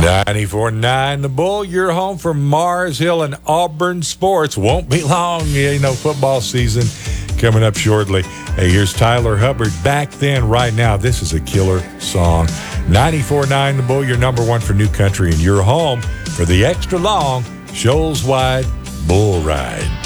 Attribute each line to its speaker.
Speaker 1: 94.9 The Bull, your home for Mars Hill and Auburn sports. Won't be long, football season coming up shortly. Hey, here's Tyler Hubbard, Back Then, Right Now. This is a killer song. 94.9 The Bull, your number one for new country, and your home for the extra long Shoals Wide Bull Ride.